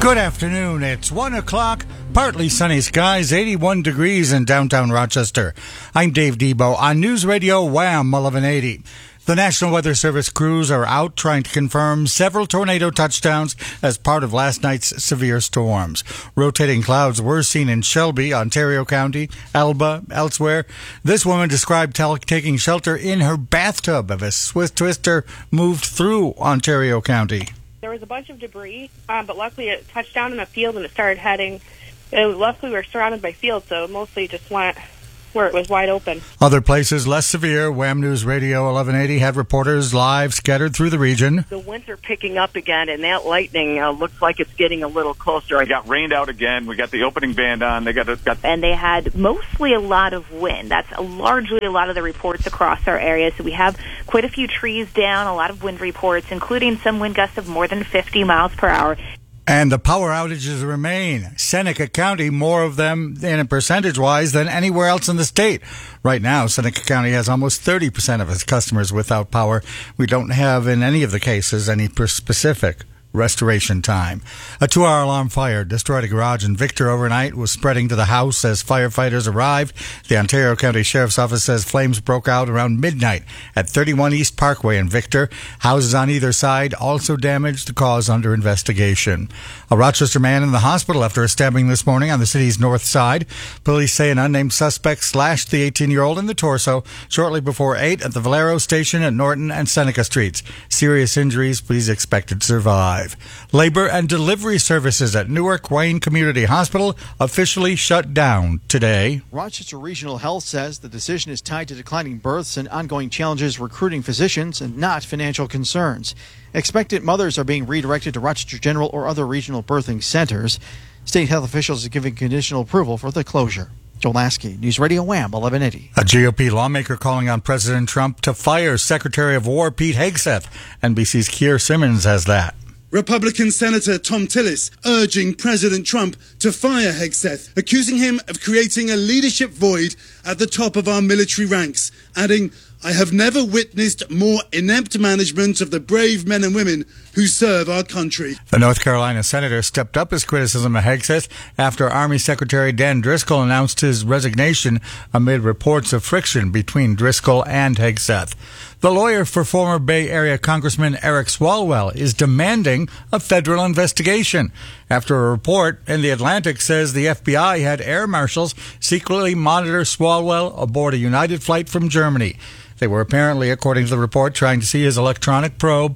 Good afternoon. It's 1 o'clock. Partly sunny skies, 81 degrees in downtown Rochester. I'm Dave Debo on News Radio Wham 1180. The National Weather Service crews are out trying to confirm several tornado touchdowns as part of last night's severe storms. Rotating clouds were seen in Shelby, Ontario County, Alba, elsewhere. This woman described taking shelter in her bathtub as a Swiss twister moved through Ontario County. There was a bunch of debris, but luckily it touched down in a field and it started heading. Luckily we were surrounded by fields, so it mostly just went where it was wide open. Other places less severe. Wham News Radio 1180 had reporters live scattered through the region. The winds are picking up again, and that lightning looks like it's getting a little closer. It got rained out again. We got the opening band on. And they had mostly a lot of wind. That's largely a lot of the reports across our area. So we have quite a few trees down, a lot of wind reports, including some wind gusts of more than 50 miles per hour. And the power outages remain. Seneca County, more of them in percentage-wise than anywhere else in the state. Right now, Seneca County has almost 30% of its customers without power. We don't have, in any of the cases, any specific restoration time. A 2-hour alarm fire destroyed a garage in Victor overnight, was spreading to the house as firefighters arrived. The Ontario County Sheriff's Office says flames broke out around midnight at 31 East Parkway in Victor. Houses on either side also damaged, the cause under investigation. A Rochester man in the hospital after a stabbing this morning on the city's north side. Police say an unnamed suspect slashed the 18-year-old in the torso shortly before 8 at the Valero station at Norton and Seneca Streets. Serious injuries, police expected to survive. Labor and delivery services at Newark Wayne Community Hospital officially shut down today. Rochester Regional Health says the decision is tied to declining births and ongoing challenges recruiting physicians and not financial concerns. Expectant mothers are being redirected to Rochester General or other regional birthing centers. State health officials are giving conditional approval for the closure. Joel Lasky, News Radio Wham 1180. A GOP lawmaker calling on President Trump to fire Secretary of War Pete Hegseth. NBC's Keir Simmons has that. Republican Senator Tom Tillis urging President Trump to fire Hegseth, accusing him of creating a leadership void at the top of our military ranks, adding, "I have never witnessed more inept management of the brave men and women who serve our country." The North Carolina senator stepped up his criticism of Hegseth after Army Secretary Dan Driscoll announced his resignation amid reports of friction between Driscoll and Hegseth. The lawyer for former Bay Area Congressman Eric Swalwell is demanding a federal investigation after a report in The Atlantic says the FBI had air marshals secretly monitor Swalwell aboard a United flight from Germany. They were apparently, according to the report, trying to see his electronic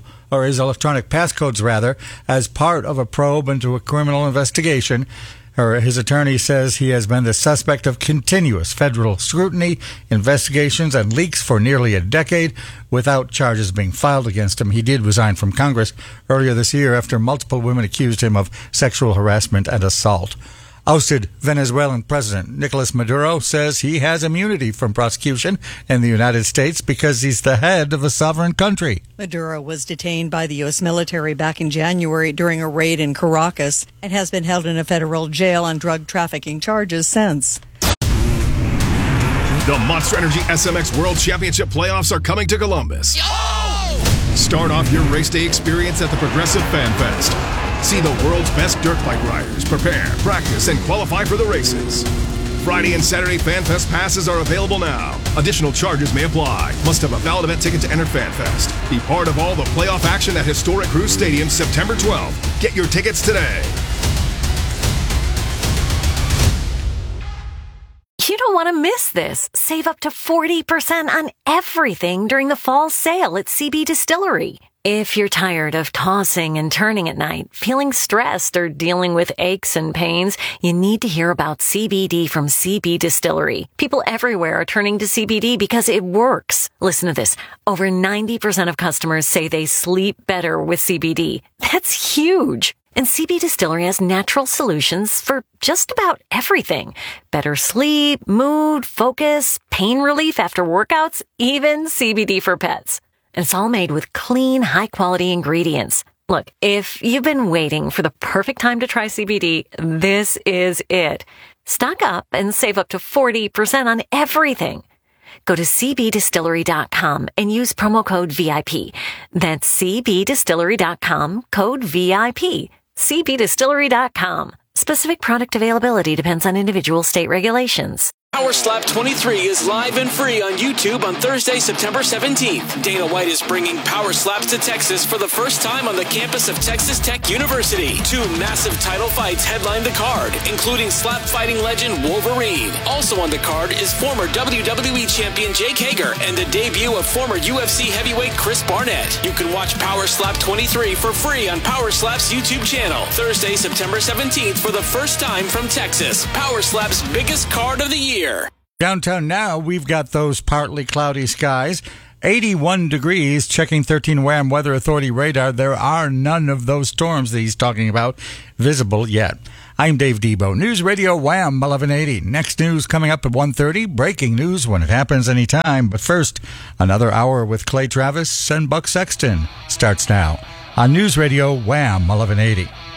passcodes rather, as part of a probe into a criminal investigation. His attorney says he has been the suspect of continuous federal scrutiny, investigations, and leaks for nearly a decade without charges being filed against him. He did resign from Congress earlier this year after multiple women accused him of sexual harassment and assault. Ousted Venezuelan President Nicolas Maduro says he has immunity from prosecution in the United States because he's the head of a sovereign country. Maduro was detained by the U.S. military back in January during a raid in Caracas and has been held in a federal jail on drug trafficking charges since. The Monster Energy SMX World Championship playoffs are coming to Columbus. Start off your race day experience at the Progressive Fan Fest. See the world's best dirt bike riders prepare, practice, and qualify for the races. Friday and Saturday FanFest passes are available now. Additional charges may apply. Must have a valid event ticket to enter FanFest. Be part of all the playoff action at historic Cruise Stadium September 12th. Get your tickets today. You don't want to miss this. Save up to 40% on everything during the fall sale at CB Distillery. If you're tired of tossing and turning at night, feeling stressed, or dealing with aches and pains, you need to hear about CBD from CB Distillery. People everywhere are turning to CBD because it works. Listen to this. Over 90% of customers say they sleep better with CBD. That's huge. And CB Distillery has natural solutions for just about everything. Better sleep, mood, focus, pain relief after workouts, even CBD for pets. And it's all made with clean, high-quality ingredients. Look, if you've been waiting for the perfect time to try CBD, this is it. Stock up and save up to 40% on everything. Go to cbdistillery.com and use promo code VIP. That's cbdistillery.com, code VIP. cbdistillery.com. Specific product availability depends on individual state regulations. Power Slap 23 is live and free on YouTube on Thursday, September 17th. Dana White is bringing Power Slaps to Texas for the first time on the campus of Texas Tech University. 2 massive title fights headline the card, including slap fighting legend Wolverine. Also on the card is former WWE champion Jake Hager and the debut of former UFC heavyweight Chris Barnett. You can watch Power Slap 23 for free on Power Slap's YouTube channel. Thursday, September 17th for the first time from Texas. Power Slap's biggest card of the year. Downtown now, we've got those partly cloudy skies. 81 degrees, checking 13 WHAM Weather Authority radar. There are none of those storms that he's talking about visible yet. I'm Dave Debo, News Radio WHAM 1180. Next news coming up at 1:30. Breaking news when it happens anytime. But first, another hour with Clay Travis and Buck Sexton starts now on News Radio WHAM 1180.